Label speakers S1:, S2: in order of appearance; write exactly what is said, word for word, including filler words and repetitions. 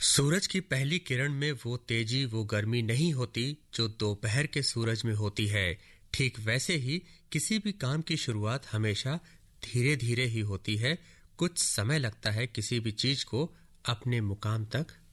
S1: सूरज की पहली किरण में वो तेजी, वो गर्मी नहीं होती जो दोपहर के सूरज में होती है। ठीक वैसे ही किसी भी काम की शुरुआत हमेशा धीरे धीरे ही होती है। कुछ समय लगता है किसी भी चीज को अपने मुकाम तक